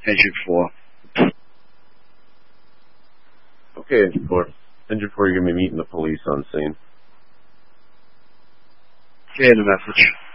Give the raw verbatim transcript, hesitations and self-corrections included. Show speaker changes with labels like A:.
A: Engine four.
B: Okay, Engine four. Engine four, you're going to be meeting the police on scene.
A: Okay, the message.